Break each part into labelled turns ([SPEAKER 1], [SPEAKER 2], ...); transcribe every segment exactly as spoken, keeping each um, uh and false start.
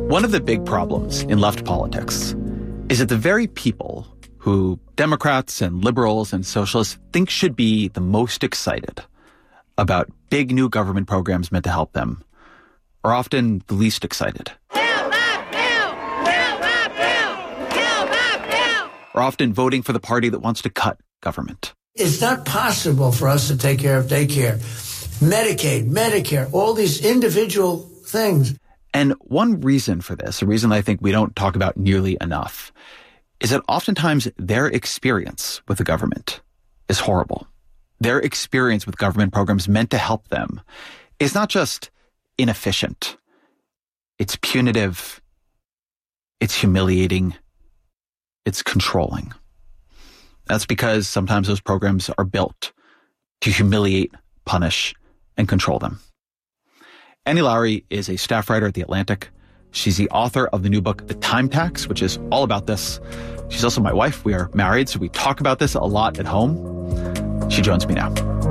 [SPEAKER 1] One of the big problems in left politics is that the very people who Democrats and liberals and socialists think should be the most excited about big new government programs meant to help them are often the least excited.
[SPEAKER 2] Help my bill! Help my bill! Help my bill!
[SPEAKER 1] Are often voting for the party that wants to cut government.
[SPEAKER 3] It's not possible for us to take care of daycare, Medicaid, Medicare, all these individual things.
[SPEAKER 1] And one reason for this, a reason I think we don't talk about nearly enough, is that oftentimes their experience with the government is horrible. Their experience with government programs meant to help them is not just inefficient. It's punitive. It's humiliating. It's controlling. That's because sometimes those programs are built to humiliate, punish, and control them. Annie Lowrey is a staff writer at The Atlantic. She's the author of the new book, The Time Tax, which is all about this. She's also my wife. We are married, so we talk about this a lot at home. She joins me now.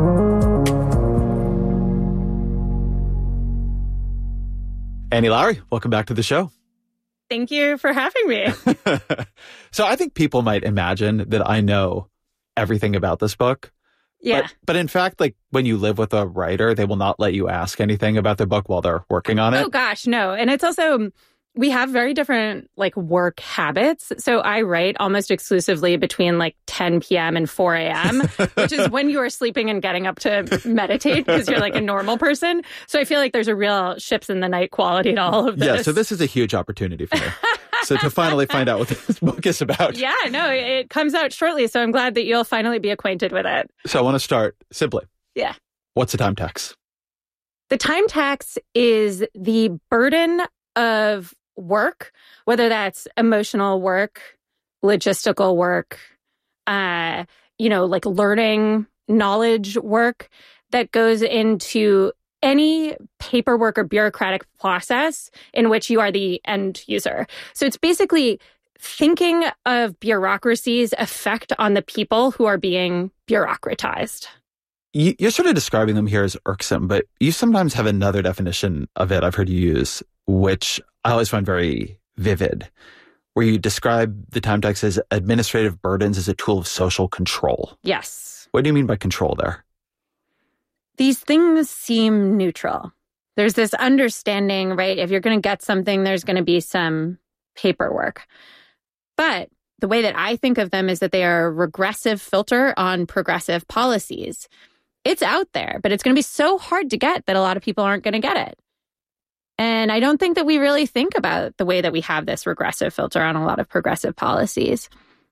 [SPEAKER 1] Annie Lowrey, welcome back to the show.
[SPEAKER 4] Thank you for having me.
[SPEAKER 1] So I think people might imagine that I know everything about this book.
[SPEAKER 4] Yeah.
[SPEAKER 1] But, but in fact, like when you live with a writer, they will not let you ask anything about their book while they're working on it.
[SPEAKER 4] Oh, gosh, no. And it's also, we have very different like work habits. So I write almost exclusively between like ten p.m. and four a.m., which is when you are sleeping and getting up to meditate because you're like a normal person. So I feel like there's a real ships in the night quality to all of this.
[SPEAKER 1] Yeah, so this is a huge opportunity for me. So to finally find out what this book is about.
[SPEAKER 4] Yeah, no, it comes out shortly. So I'm glad that you'll finally be acquainted with it.
[SPEAKER 1] So I want to start simply.
[SPEAKER 4] Yeah.
[SPEAKER 1] What's the time tax?
[SPEAKER 4] The time tax is the burden of work, whether that's emotional work, logistical work, uh, you know, like learning, knowledge work that goes into any paperwork or bureaucratic process in which you are the end user. So it's basically thinking of bureaucracy's effect on the people who are being bureaucratized.
[SPEAKER 1] You're sort of describing them here as irksome, but you sometimes have another definition of it I've heard you use, which I always find very vivid, where you describe the time tax as administrative burdens as a tool of social control.
[SPEAKER 4] Yes.
[SPEAKER 1] What do you mean by control there?
[SPEAKER 4] These things seem neutral. There's this understanding, right? If you're going to get something, there's going to be some paperwork. But the way that I think of them is that they are a regressive filter on progressive policies. It's out there, but it's going to be so hard to get that a lot of people aren't going to get it. And I don't think that we really think about the way that we have this regressive filter on a lot of progressive policies.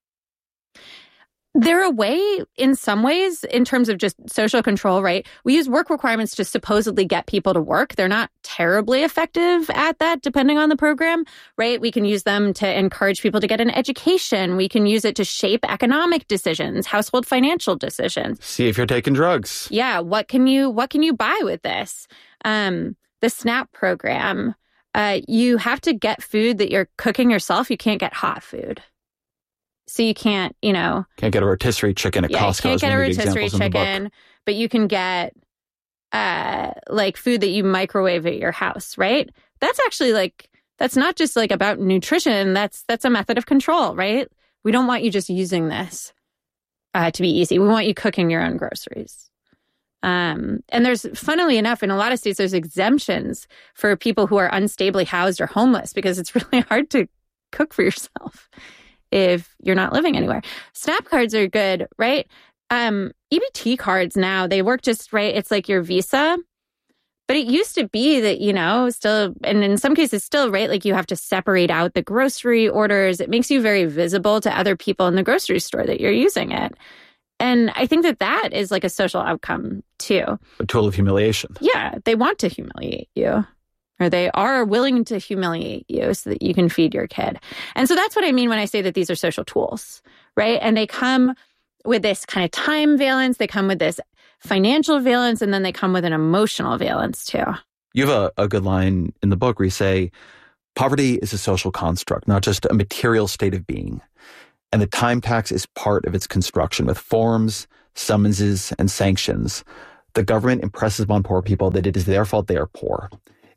[SPEAKER 4] They're a way, in some ways, in terms of just social control, right? We use work requirements to supposedly get people to work. They're not terribly effective at that, depending on the program, right? We can use them to encourage people to get an education. We can use it to shape economic decisions, household financial decisions.
[SPEAKER 1] See if you're taking drugs.
[SPEAKER 4] Yeah, what can you what can you buy with this? Um, the SNAP program, uh, you have to get food that you're cooking yourself. You can't get hot food. So you can't, you know...
[SPEAKER 1] Can't get a rotisserie chicken at
[SPEAKER 4] yeah,
[SPEAKER 1] Costco.
[SPEAKER 4] You can't get a rotisserie chicken, but you can get, uh, like, food that you microwave at your house, right? That's actually, like, that's not just, like, about nutrition. That's that's a method of control, right? We don't want you just using this uh, to be easy. We want you cooking your own groceries. Um, and there's, funnily enough, in a lot of states, there's exemptions for people who are unstably housed or homeless because it's really hard to cook for yourself if you're not living anywhere. SNAP cards are good, right? Um, E B T cards now, they work just right. It's like your Visa. But it used to be that, you know, still, and in some cases still, right? Like you have to separate out the grocery orders. It makes you very visible to other people in the grocery store that you're using it. And I think that that is like a social outcome too.
[SPEAKER 1] A tool of humiliation.
[SPEAKER 4] Yeah, they want to humiliate you. Or they are willing to humiliate you so that you can feed your kid. And so that's what I mean when I say that these are social tools, right? And they come with this kind of time valence. They come with this financial valence, and then they come with an emotional valence too.
[SPEAKER 1] You have a, a good line in the book where you say, poverty is a social construct, not just a material state of being. And the time tax is part of its construction with forms, summonses, and sanctions. The government impresses upon poor people that it is their fault they are poor.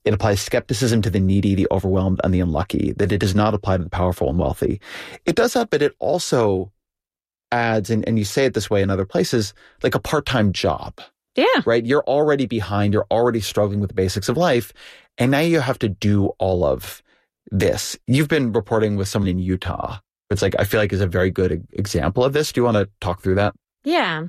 [SPEAKER 1] It applies skepticism to the needy, the overwhelmed, and the unlucky, that it does not apply to the powerful and wealthy. It does that, but it also adds, and, and you say it this way in other places, like a part-time job.
[SPEAKER 4] Yeah.
[SPEAKER 1] Right? You're already behind. You're already struggling with the basics of life. And now you have to do all of this. You've been reporting with someone in Utah. It's like, I feel like is a very good example of this. Do you want to talk through that?
[SPEAKER 4] Yeah.